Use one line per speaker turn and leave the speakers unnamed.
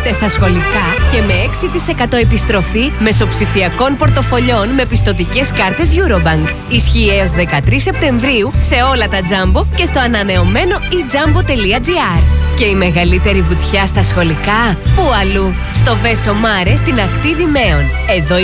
Δώστε στα σχολικά και με 6% επιστροφή μεσοψηφιακών πορτοφολιών με πιστωτικές κάρτες Eurobank. Ισχύει έως 13 Σεπτεμβρίου σε όλα τα Jumbo και στο ανανεωμένο eJumbo.gr. Και η μεγαλύτερη βουτιά στα σχολικά, πού αλλού? Στο Βέσο Μάρε στην ακτή Δημαίων. Εδώ